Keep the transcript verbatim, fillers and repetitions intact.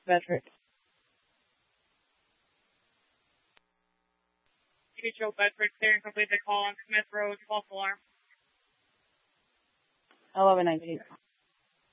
Bedford. You Joe Bedford, clear and complete the call on Smith Road, false alarm. eleven nineteen.